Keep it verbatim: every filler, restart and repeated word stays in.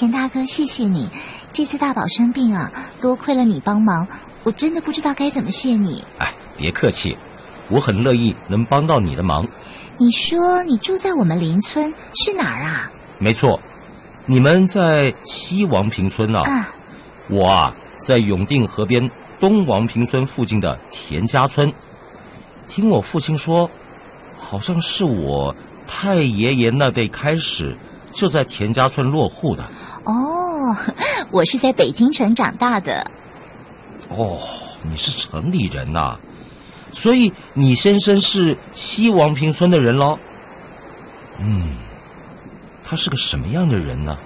田大哥，谢谢你，这次大宝生病啊，多亏了你帮忙，我真的不知道该怎么谢你。 哎，别客气，我很乐意能帮到你的忙。 你说你住在我们邻村是哪儿啊？ 没错，你们在西王坪村啊。 啊， 我啊在永定河边东王坪村附近的田家村。听我父亲说，好像是我太爷爷那辈开始就在田家村落户的。 哦，我是在北京城长大的。 哦，你是城里人呐，所以你先生是西王坪村的人咯。嗯，他是个什么样的人呢？